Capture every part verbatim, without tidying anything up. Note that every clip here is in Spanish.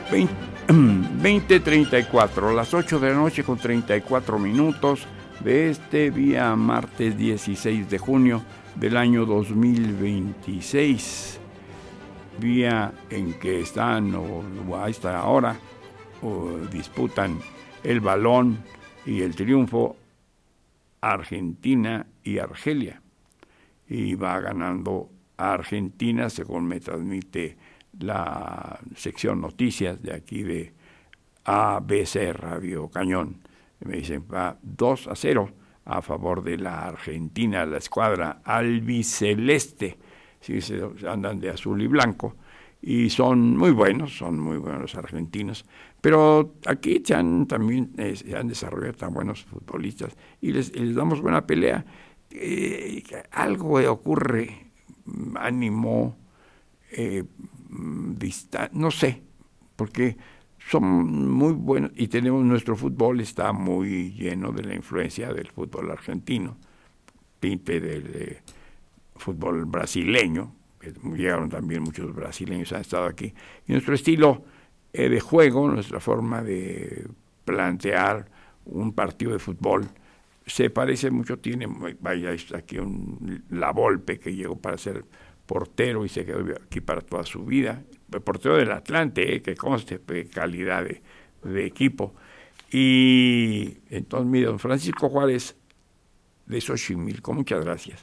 veinte treinta y cuatro, las ocho de la noche con treinta y cuatro minutos de este día martes dieciséis de junio del año dos mil veintiséis, día en que están o a esta hora o disputan el balón y el triunfo Argentina y Argelia, y va ganando a Argentina según me transmite la sección noticias de aquí de A B C Radio Cañón. Me dicen va dos a cero a favor de la Argentina, la escuadra albiceleste. Sí, se andan de azul y blanco y son muy buenos, son muy buenos los argentinos, pero aquí se han, también eh, se han desarrollado tan buenos futbolistas y les, les damos buena pelea. Eh, algo ocurre, ánimo, eh, dista- no sé, porque son muy buenos y tenemos, nuestro fútbol está muy lleno de la influencia del fútbol argentino, pinte del eh, fútbol brasileño. Llegaron también muchos brasileños, han estado aquí, y nuestro estilo eh, de juego, nuestra forma de plantear un partido de fútbol se parece mucho. Tiene, vaya, aquí un, la Volpe, que llegó para ser portero y se quedó aquí para toda su vida, el portero del Atlante, eh, que conste de calidad de, de equipo. Y entonces, mire, don Francisco Juárez de Xochimilco, muchas gracias.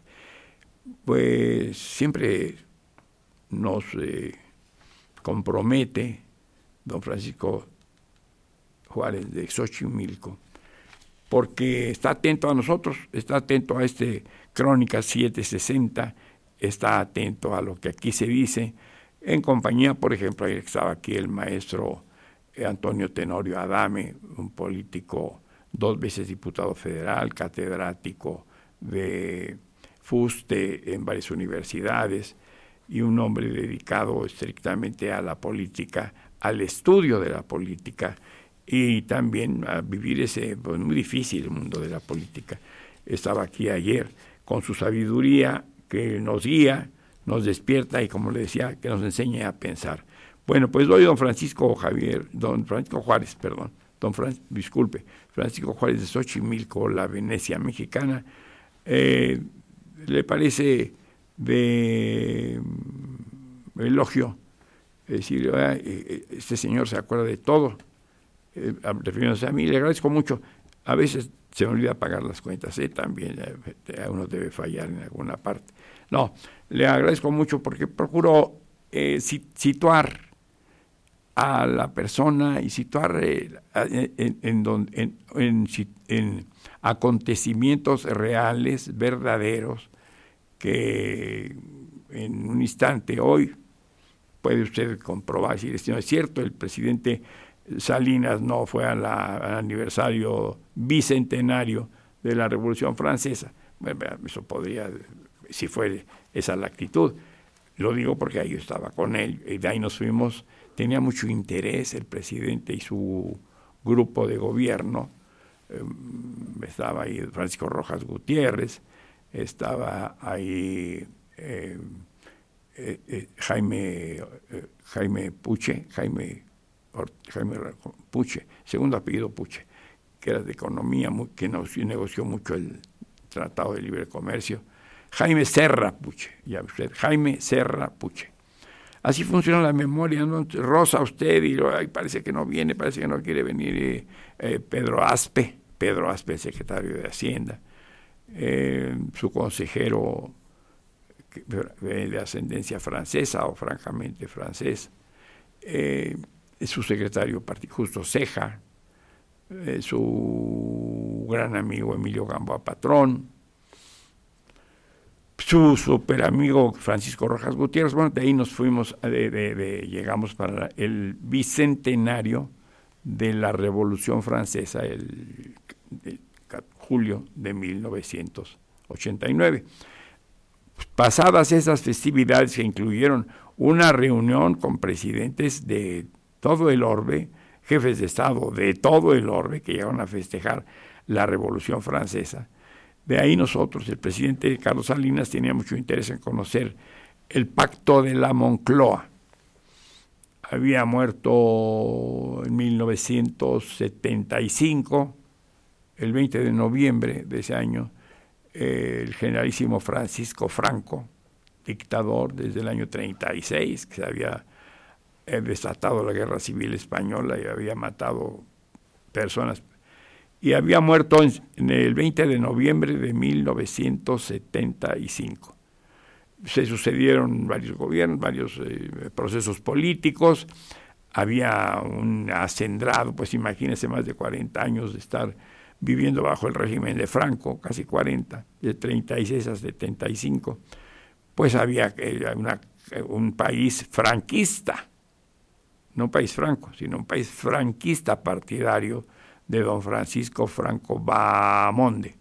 Pues siempre nos eh, compromete don Francisco Juárez de Xochimilco, porque está atento a nosotros, está atento a este Crónica setecientos sesenta, está atento a lo que aquí se dice, en compañía, por ejemplo, ayer estaba aquí el maestro eh, Antonio Tenorio Adame, un político, dos veces diputado federal, catedrático de fuste en varias universidades y un hombre dedicado estrictamente a la política, al estudio de la política y también a vivir ese pues, muy difícil mundo de la política. Estaba aquí ayer con su sabiduría que nos guía, nos despierta y, como le decía, que nos enseña a pensar. Bueno, pues doy don Francisco Javier, don Francisco Juárez, perdón, don Fran, disculpe, Francisco Juárez de Xochimilco, la Venecia mexicana. Eh, ¿Le parece de elogio decir, este señor se acuerda de todo? Eh, refiriéndose a mí, le agradezco mucho. A veces se me olvida pagar las cuentas, ¿eh? También eh, uno debe fallar en alguna parte. No, le agradezco mucho porque procuro eh, situar a la persona y situar eh, en, en, en, en, en acontecimientos reales, verdaderos, que en un instante hoy puede usted comprobar si esto no es cierto. El presidente Salinas no fue a la, al aniversario bicentenario de la Revolución Francesa. Bueno, eso podría, si fue esa la actitud, lo digo porque ahí estaba con él, y de ahí nos fuimos. Tenía mucho interés el presidente y su grupo de gobierno. Eh, estaba ahí Francisco Rojas Gutiérrez, estaba ahí eh, eh, eh, Jaime eh, Jaime Puche, Jaime, Jaime Puche, segundo apellido Puche, que era de economía, muy, que nos, negoció mucho el Tratado de Libre Comercio. Jaime Serra Puche, ya usted, Jaime Serra Puche. Así funciona la memoria, ¿no? Rosa usted y ay, parece que no viene, parece que no quiere venir eh, eh, Pedro Aspe, Pedro Aspe, secretario de Hacienda, eh, su consejero eh, de ascendencia francesa o francamente francés, eh, su secretario Justo Ceja, eh, su gran amigo Emilio Gamboa Patrón, su super amigo Francisco Rojas Gutiérrez. Bueno, de ahí nos fuimos, de, de, de, llegamos para el bicentenario de la Revolución Francesa, el, el julio de mil novecientos ochenta y nueve. Pasadas esas festividades que incluyeron una reunión con presidentes de todo el orbe, jefes de Estado de todo el orbe que llegaron a festejar la Revolución Francesa. De ahí nosotros, el presidente Carlos Salinas tenía mucho interés en conocer el Pacto de la Moncloa. había muerto en mil novecientos setenta y cinco, el veinte de noviembre de ese año, eh, el generalísimo Francisco Franco, dictador desde el año treinta y seis, que se había eh, desatado la Guerra Civil Española y había matado personas. Y había muerto en, en el veinte de noviembre de mil novecientos setenta y cinco. Se sucedieron varios gobiernos, varios eh, procesos políticos. Había un acendrado, pues imagínense, más de cuarenta años de estar viviendo bajo el régimen de Franco, casi cuarenta, de treinta y seis a setenta y cinco. Pues había una, un país franquista, no un país franco, sino un país franquista partidario de don Francisco Franco Bahamonde.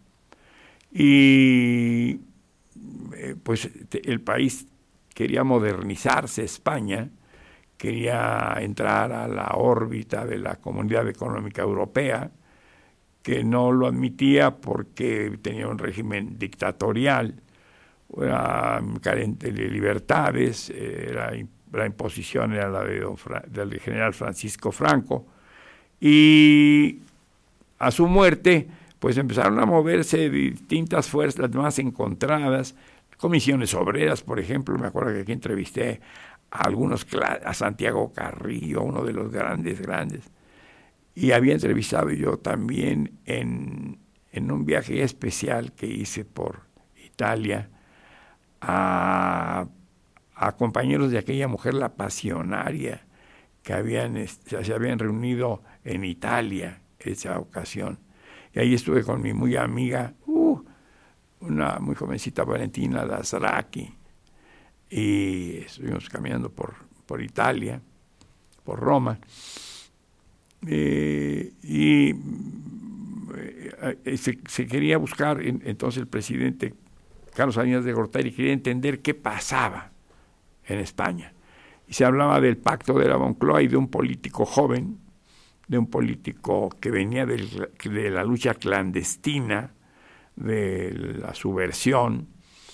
Y eh, pues el país quería modernizarse, España quería entrar a la órbita de la Comunidad Económica Europea, que no lo admitía porque tenía un régimen dictatorial, era carente de libertades, era, la imposición era la de don Fra, del general Francisco Franco, y a su muerte pues empezaron a moverse distintas fuerzas, las más encontradas, comisiones obreras, por ejemplo. Me acuerdo que aquí entrevisté a algunos, a Santiago Carrillo, uno de los grandes, grandes, y había entrevistado yo también en, en un viaje especial que hice por Italia a, a compañeros de aquella mujer, la Pasionaria, que habían, se habían reunido en Italia esa ocasión. Y ahí estuve con mi muy amiga, uh, una muy jovencita, Valentina Lazraki, y estuvimos caminando por, por Italia, por Roma, eh, y eh, se, se quería buscar, entonces el presidente Carlos Salinas de Gortari quería entender qué pasaba en España. Y se hablaba del pacto de la Moncloa y de un político joven, de un político que venía del, de la lucha clandestina, de la subversión,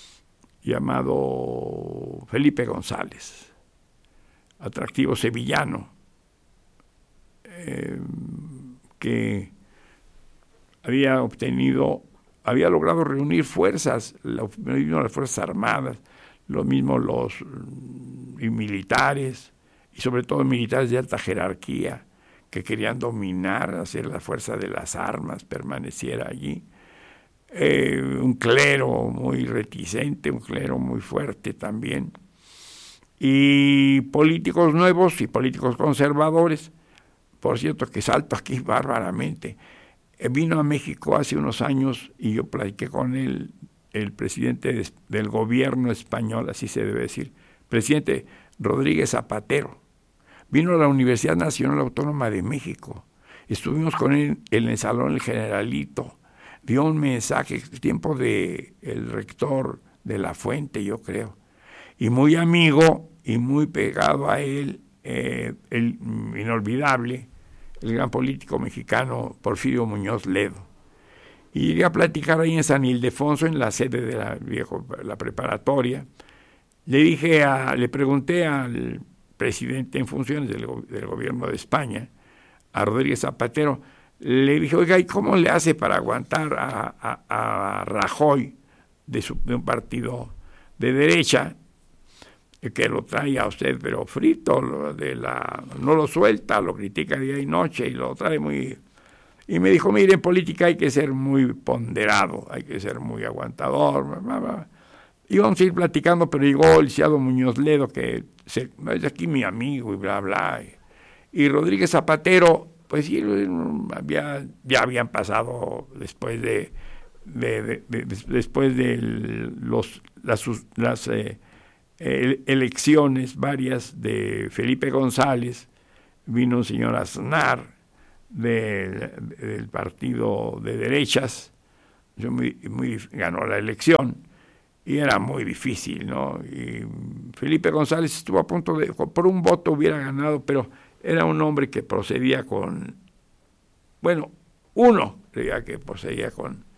llamado Felipe González, atractivo sevillano, eh, que había obtenido, había logrado reunir fuerzas, lo mismo las Fuerzas Armadas, lo mismo los y militares, y sobre todo militares de alta jerarquía, que querían dominar, hacer la fuerza de las armas, permaneciera allí. Eh, un clero muy reticente, un clero muy fuerte también, y políticos nuevos y políticos conservadores. Por cierto, que salto aquí bárbaramente. Eh, vino a México hace unos años y yo platiqué con él, el presidente de, del gobierno español, así se debe decir, presidente Rodríguez Zapatero. Vino a la Universidad Nacional Autónoma de México. Estuvimos con él en el Salón El Generalito. Dio un mensaje, tiempo de el rector de La Fuente, yo creo. Y muy amigo y muy pegado a él, eh, el inolvidable, el gran político mexicano Porfirio Muñoz Ledo. Y llegué a platicar ahí en San Ildefonso, en la sede de la, viejo, la preparatoria. Le dije a, le pregunté al presidente en funciones del, del gobierno de España, a Rodríguez Zapatero, le dije, oiga, ¿y cómo le hace para aguantar a, a, a Rajoy de, su, de un partido de derecha, que lo trae a usted pero frito, lo de la, no lo suelta, lo critica día y noche y lo trae muy... Y me dijo, mire, en política hay que ser muy ponderado, hay que ser muy aguantador, bla, bla, bla. Íbamos a ir platicando, pero llegó el licenciado Muñoz Ledo, que se, es aquí mi amigo y bla, bla. Y, y Rodríguez Zapatero, pues sí, había, ya habían pasado después de, de, de, de, de después de los, las, las eh, elecciones varias de Felipe González, vino un señor Aznar del, del partido de derechas, muy, muy, ganó la elección, y era muy difícil, ¿no? Y Felipe González estuvo a punto de, por un voto hubiera ganado, pero era un hombre que procedía con, bueno, uno creía que procedía con,